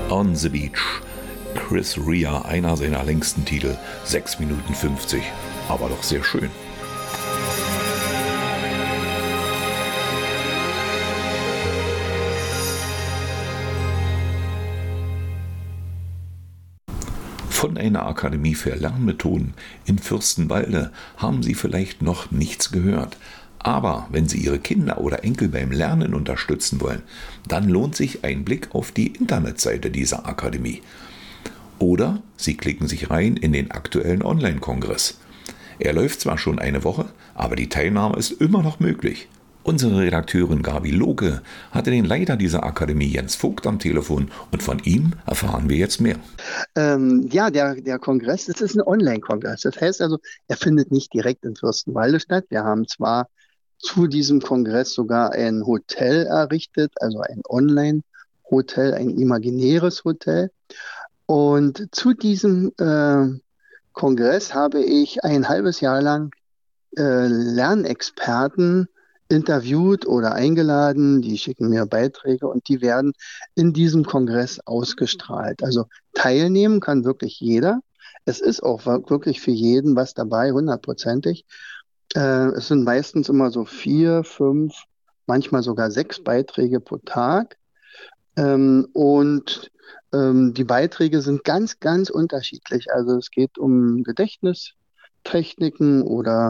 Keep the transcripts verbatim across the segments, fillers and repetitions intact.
On the Beach. Chris Rea, einer seiner längsten Titel, sechs Minuten fünfzig, aber doch sehr schön. Von einer Akademie für Lernmethoden in Fürstenwalde haben Sie vielleicht noch nichts gehört. Aber wenn Sie Ihre Kinder oder Enkel beim Lernen unterstützen wollen, dann lohnt sich ein Blick auf die Internetseite dieser Akademie. Oder Sie klicken sich rein in den aktuellen Online-Kongress. Er läuft zwar schon eine Woche, aber die Teilnahme ist immer noch möglich. Unsere Redakteurin Gabi Lohke hatte den Leiter dieser Akademie Jens Vogt am Telefon und von ihm erfahren wir jetzt mehr. Ähm, ja, der, der Kongress, das ist ein Online-Kongress. Das heißt also, er findet nicht direkt in Fürstenwalde statt. Wir haben zwar zu diesem Kongress sogar ein Hotel errichtet, also ein Online-Hotel, ein imaginäres Hotel. Und zu diesem äh, Kongress habe ich ein halbes Jahr lang äh, Lernexperten interviewt oder eingeladen, die schicken mir Beiträge und die werden in diesem Kongress ausgestrahlt. Also teilnehmen kann wirklich jeder. Es ist auch wirklich für jeden was dabei, hundertprozentig. Äh, es sind meistens immer so vier, fünf, manchmal sogar sechs Beiträge pro Tag. Ähm, und ähm, die Beiträge sind ganz, ganz unterschiedlich. Also es geht um Gedächtnistechniken oder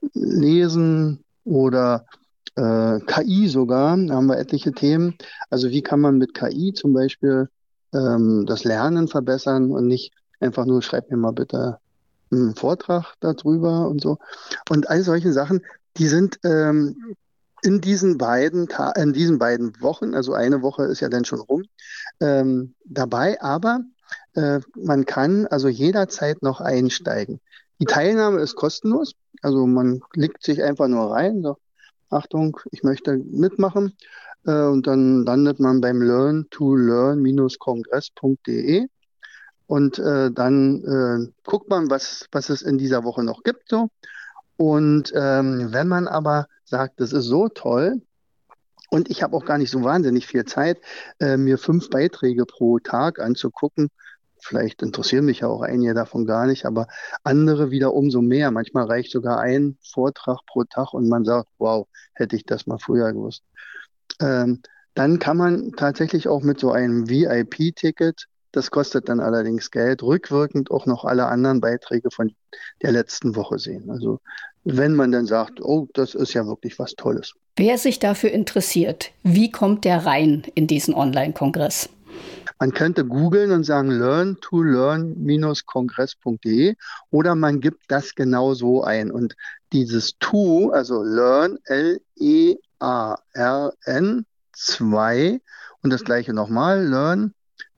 Lesen oder äh, K I sogar, da haben wir etliche Themen. Also wie kann man mit K I zum Beispiel ähm, das Lernen verbessern und nicht einfach nur, schreib mir mal bitte einen Vortrag darüber und so. Und all solche Sachen, die sind ähm, in diesen beiden Ta- in diesen beiden Wochen, also eine Woche ist ja dann schon rum, ähm, dabei, aber äh, man kann also jederzeit noch einsteigen. Die Teilnahme ist kostenlos, also man klickt sich einfach nur rein, sagt, Achtung, ich möchte mitmachen, äh, und dann landet man beim learn to learn kongress punkt de und äh, dann äh, guckt man, was, was es in dieser Woche noch gibt. So. Und ähm, wenn man aber sagt, das ist so toll und ich habe auch gar nicht so wahnsinnig viel Zeit, äh, mir fünf Beiträge pro Tag anzugucken, vielleicht interessieren mich ja auch einige davon gar nicht, aber andere wieder umso mehr. Manchmal reicht sogar ein Vortrag pro Tag und man sagt, wow, hätte ich das mal früher gewusst. Ähm, dann kann man tatsächlich auch mit so einem V I P-Ticket, das kostet dann allerdings Geld, rückwirkend auch noch alle anderen Beiträge von der letzten Woche sehen. Also wenn man dann sagt, oh, das ist ja wirklich was Tolles. Wer sich dafür interessiert, wie kommt der rein in diesen Online-Kongress? Man könnte googeln und sagen learn to learn kongress punkt de oder man gibt das genau so ein. Und dieses to, also learn, L E A R N zwei und das gleiche nochmal, learn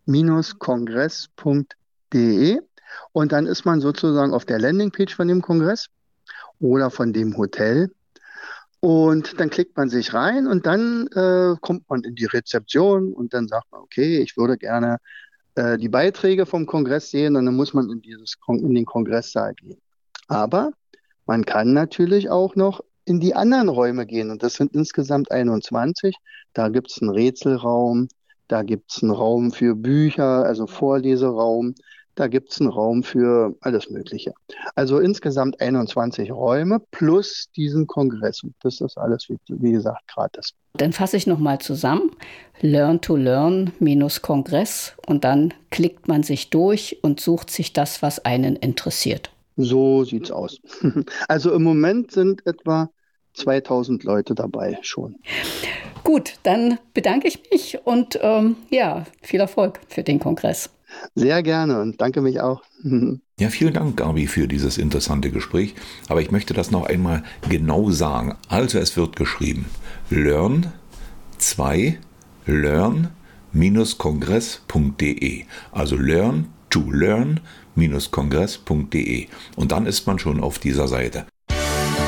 kongress punkt de und dann ist man sozusagen auf der Landingpage von dem Kongress oder von dem Hotel. Und dann klickt man sich rein und dann äh, kommt man in die Rezeption und dann sagt man, okay, ich würde gerne äh, die Beiträge vom Kongress sehen und dann muss man in, dieses Kon- in den Kongresssaal gehen. Aber man kann natürlich auch noch in die anderen Räume gehen und das sind insgesamt einundzwanzig. Da gibt es einen Rätselraum, da gibt es einen Raum für Bücher, also Vorleseraum. Da gibt es einen Raum für alles Mögliche. Also insgesamt einundzwanzig Räume plus diesen Kongress. Und das ist alles, wie, wie gesagt, gratis. Dann fasse ich nochmal zusammen. learn to learn kongress und dann klickt man sich durch und sucht sich das, was einen interessiert. So sieht's aus. Also im Moment sind etwa zweitausend Leute dabei schon. Gut, dann bedanke ich mich und ähm, ja, viel Erfolg für den Kongress. Sehr gerne und danke mich auch. Ja, vielen Dank, Gabi, für dieses interessante Gespräch. Aber ich möchte das noch einmal genau sagen. Also es wird geschrieben learn zwei learn kongress punkt de. Also learn to learn kongress punkt de. Und dann ist man schon auf dieser Seite.